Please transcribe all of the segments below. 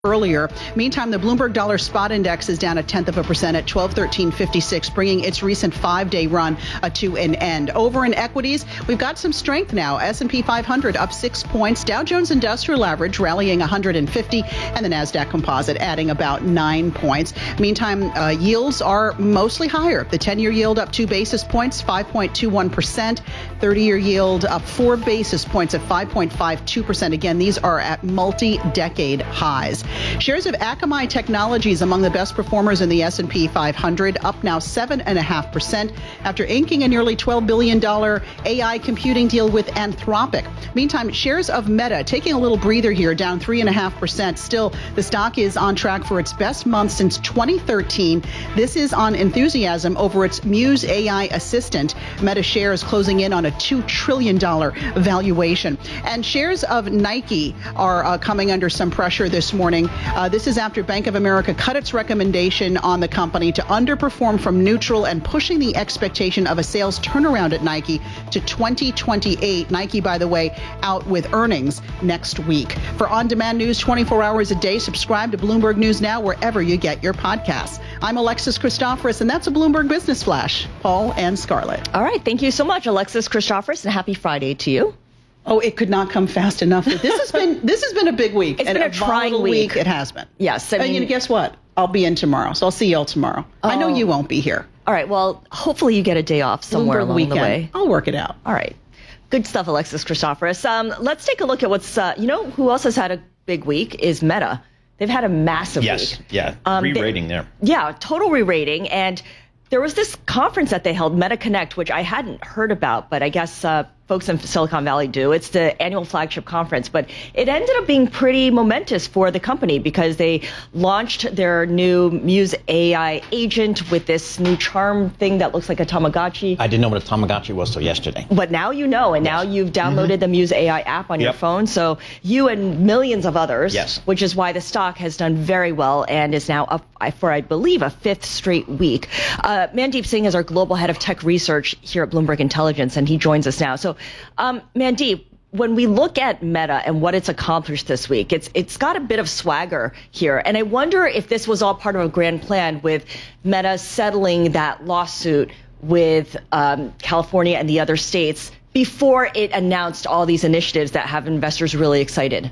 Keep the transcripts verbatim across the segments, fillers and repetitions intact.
earlier. Meantime, the Bloomberg Dollar Spot Index is down a tenth of a percent at twelve thirteen fifty-six, bringing its recent five-day run uh, to an end. Over in equities, we've got some strength now. S and P five hundred up six points. Dow Jones Industrial Average rallying one hundred fifty, and the NASDAQ Composite adding about nine points. Meantime, uh, yields are mostly higher. The ten-year yield up two basis points, five point two one percent. thirty-year yield up four basis points at five point five two percent. Again, these are at multi-decade highs. Shares of Akamai Technologies among the best performers in the S and P five hundred, up now seven point five percent after inking a nearly twelve billion dollars A I computing deal with Anthropic. Meantime, shares of Meta taking a little breather here, down three point five percent. Still, the stock is on track for its best month since twenty thirteen. This is on enthusiasm over its Muse A I assistant. Meta shares closing in on a two trillion dollars valuation. And shares of Nike are uh, coming under some pressure this morning. Uh, this is after Bank of America cut its recommendation on the company to underperform from neutral and pushing the expectation of a sales turnaround at Nike to twenty twenty-eight. Nike, by the way, out with earnings next week. For on-demand news twenty-four hours a day, subscribe to Bloomberg News Now wherever you get your podcasts. I'm Alexis Christoforous, and that's a Bloomberg Business Flash. Paul and Scarlett. All right. Thank you so much, Alexis Christoforous, and happy Friday to you. Oh, it could not come fast enough. This has been this has been a big week. It's and been a, a trying week. week. It has been. Yes. I mean, and you know, guess what? I'll be in tomorrow, so I'll see you all tomorrow. Oh. I know you won't be here. All right. Well, hopefully you get a day off somewhere Bloomberg along weekend. the way. I'll work it out. All right. Good stuff, Alexis Christoforous. Um, let's take a look at what's, uh, you know, who else has had a big week is Meta. They've had a massive yes. week. Yes. Yeah. Um, re-rating there. Yeah. Total re-rating. And there was this conference that they held, Meta Connect, which I hadn't heard about, but I guess uh, folks in Silicon Valley do. It's the annual flagship conference, but it ended up being pretty momentous for the company because they launched their new Muse A I agent with this new charm thing that looks like a Tamagotchi. I didn't know what a Tamagotchi was till yesterday. But now you know, and yes. now you've downloaded mm-hmm. the Muse A I app on yep. your phone, so you and millions of others, yes. which is why the stock has done very well and is now up for, I believe, a fifth straight week. Uh, Mandeep Singh is our global head of tech research here at Bloomberg Intelligence, and he joins us now. So, um, Mandeep, when we look at Meta and what it's accomplished this week, it's it's got a bit of swagger here. And I wonder if this was all part of a grand plan with Meta settling that lawsuit with um, California and the other states before it announced all these initiatives that have investors really excited.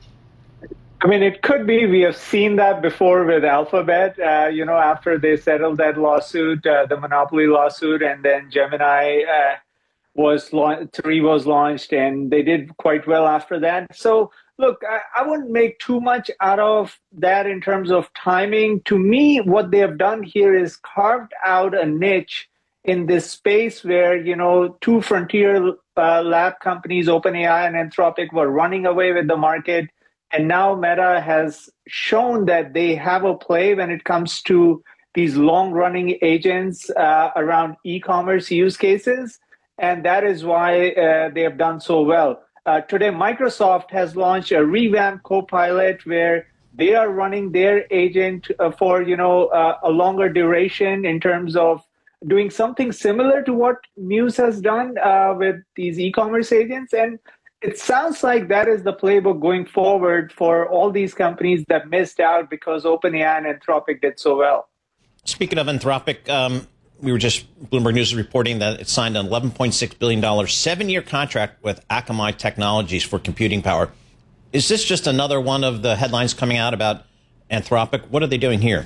I mean, it could be. We have seen that before with Alphabet, uh, you know, after they settled that lawsuit, uh, the monopoly lawsuit, and then Gemini uh, was launched, three was launched, and they did quite well after that. So, look, I, I wouldn't make too much out of that in terms of timing. To me, what they have done here is carved out a niche in this space where, you know, two frontier uh, lab companies, OpenAI and Anthropic, were running away with the market. And now Meta has shown that they have a play when it comes to these long-running agents uh, around e-commerce use cases. And that is why uh, they have done so well. Uh, today, Microsoft has launched a revamped Copilot where they are running their agent uh, for, you know, uh, a longer duration in terms of doing something similar to what Muse has done uh, with these e-commerce agents. And it sounds like that is the playbook going forward for all these companies that missed out because OpenAI and Anthropic did so well. Speaking of Anthropic, um, we were just, Bloomberg News is reporting that it signed an eleven point six billion dollars seven-year contract with Akamai Technologies for computing power. Is this just another one of the headlines coming out about Anthropic? What are they doing here?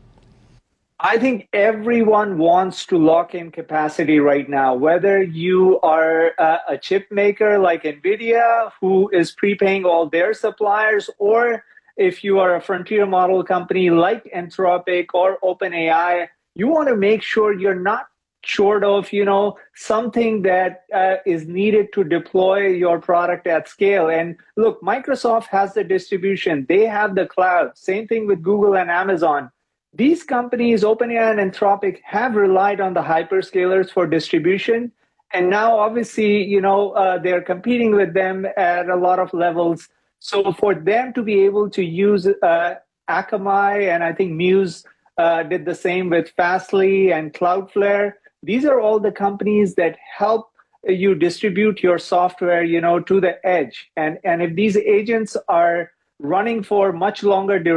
I think everyone wants to lock in capacity right now, whether you are uh, a chip maker like NVIDIA, who is prepaying all their suppliers, or if you are a frontier model company like Anthropic or OpenAI, you want to make sure you're not short of, you know, something that uh, is needed to deploy your product at scale. And look, Microsoft has the distribution. They have the cloud. Same thing with Google and Amazon. These companies, OpenAI and Anthropic, have relied on the hyperscalers for distribution. And now, obviously, you know, uh, they're competing with them at a lot of levels. So for them to be able to use uh, Akamai, and I think Muse uh, did the same with Fastly and Cloudflare, these are all the companies that help you distribute your software, you know, to the edge. And, and if these agents are running for much longer duration.